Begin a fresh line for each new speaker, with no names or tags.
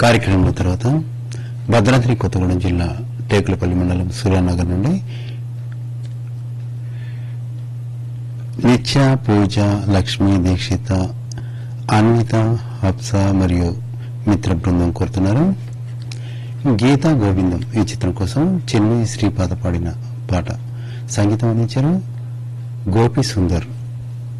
కార్యక్రమంలో తర్వాత భద్రాద్రి కొత్తగూడెం జిల్లా టేకులపల్లి మండలం సూర్యానగర్ నుండి నిత్య, పూజ, లక్ష్మి, దీక్షిత, అన్విత, హబ్స మరియు మిత్ర బృందం కోరుతున్నారు. గీతా గోవిందం ఈ చిత్రం కోసం చెన్నై శ్రీపాద పాడిన పాట సంగీతం అందించారు గోపి సుందర్.